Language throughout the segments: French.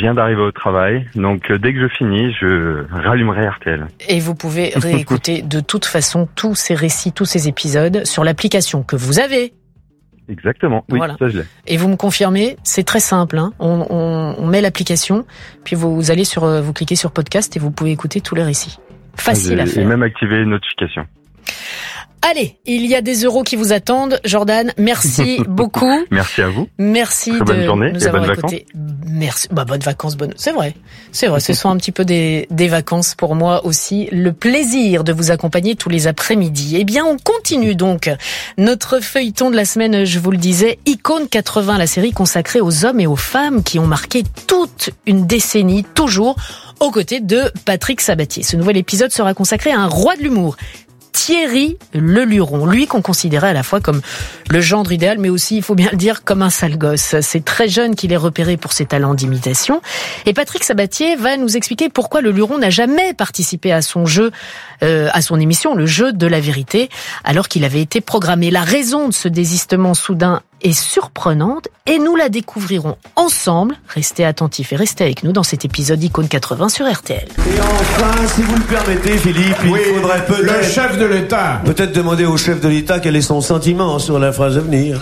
viens d'arriver au travail, donc dès que je finis, je rallumerai RTL. Et vous pouvez réécouter de toute façon tous ces récits, tous ces épisodes sur l'application que vous avez. Exactement, oui, voilà. Ça je l'ai. Et vous me confirmez, c'est très simple, hein. On met l'application, puis vous allez vous cliquez sur podcast et vous pouvez écouter tous les récits. Facile à faire. Et même activer les notifications. Allez, il y a des euros qui vous attendent. Jordan, merci beaucoup. Merci à vous. Merci Très bonne journée nous et avoir bonnes écoutés. Merci. Bonnes vacances, C'est vrai. Ce sont un petit peu des vacances pour moi aussi. Le plaisir de vous accompagner tous les après-midi. Eh bien, on continue donc notre feuilleton de la semaine, je vous le disais. Icône 80, la série consacrée aux hommes et aux femmes qui ont marqué toute une décennie, toujours aux côtés de Patrick Sabatier. Ce nouvel épisode sera consacré à un roi de l'humour. Thierry Leluron, lui qu'on considérait à la fois comme le gendre idéal, mais aussi, il faut bien le dire, comme un sale gosse. C'est très jeune qu'il est repéré pour ses talents d'imitation. Et Patrick Sabatier va nous expliquer pourquoi Leluron n'a jamais participé à son jeu, à son émission, le jeu de la vérité, alors qu'il avait été programmé. La raison de ce désistement soudain est surprenante et nous la découvrirons ensemble. Restez attentifs et restez avec nous dans cet épisode Icône 80 sur RTL. Et enfin, si vous le permettez, Philippe, il faudrait peut-être... Le chef de l'État. Peut-être demander au chef de l'État quel est son sentiment sur la phrase à venir.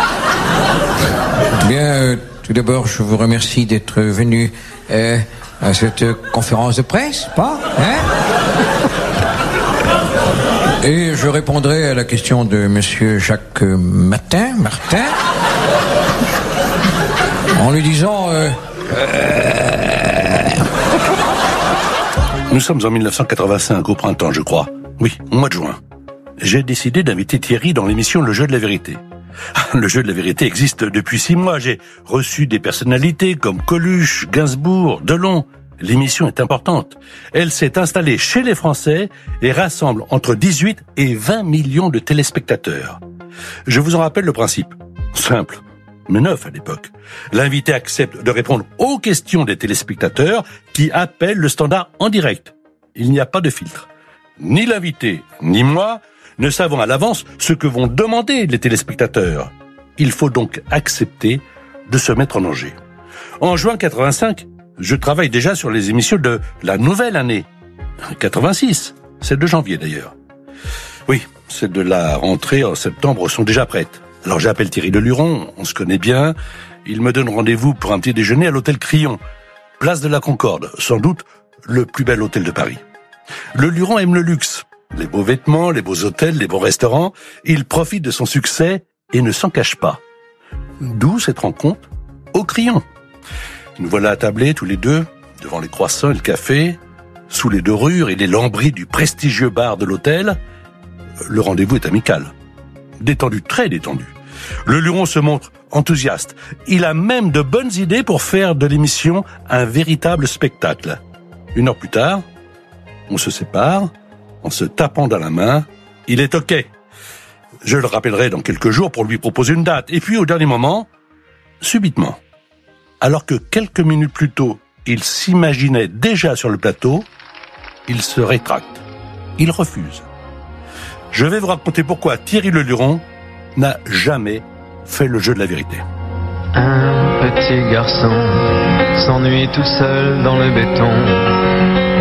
Bien, tout d'abord, je vous remercie d'être venu à cette conférence de presse, pas Et je répondrai à la question de monsieur Jacques Martin, en lui disant... Nous sommes en 1985, au printemps, je crois. Oui, au mois de juin. J'ai décidé d'inviter Thierry dans l'émission Le Jeu de la Vérité. Le Jeu de la Vérité existe depuis 6 mois. J'ai reçu des personnalités comme Coluche, Gainsbourg, Delon. L'émission est importante. Elle s'est installée chez les Français et rassemble entre 18 et 20 millions de téléspectateurs. Je vous en rappelle le principe. Simple, mais neuf à l'époque. L'invité accepte de répondre aux questions des téléspectateurs qui appellent le standard en direct. Il n'y a pas de filtre. Ni l'invité, ni moi ne savons à l'avance ce que vont demander les téléspectateurs. Il faut donc accepter de se mettre en danger. En juin 85, je travaille déjà sur les émissions de la nouvelle année. 86, celles de janvier d'ailleurs. Oui, celles de la rentrée en septembre sont déjà prêtes. Alors j'appelle Thierry Leluron, on se connaît bien. Il me donne rendez-vous pour un petit déjeuner à l'hôtel Crillon, place de la Concorde, sans doute le plus bel hôtel de Paris. Leluron aime le luxe, les beaux vêtements, les beaux hôtels, les beaux restaurants. Il profite de son succès et ne s'en cache pas. D'où cette rencontre au Crillon. Nous voilà attablés tous les deux, devant les croissants et le café, sous les dorures et les lambris du prestigieux bar de l'hôtel. Le rendez-vous est amical. Détendu, très détendu. Leluron se montre enthousiaste. Il a même de bonnes idées pour faire de l'émission un véritable spectacle. 1 heure plus tard, on se sépare, en se tapant dans la main. Il est OK. Je le rappellerai dans quelques jours pour lui proposer une date. Et puis, au dernier moment, subitement, alors que quelques minutes plus tôt, il s'imaginait déjà sur le plateau, il se rétracte. Il refuse. Je vais vous raconter pourquoi Thierry Leluron n'a jamais fait le jeu de la vérité. Un petit garçon s'ennuie tout seul dans le béton.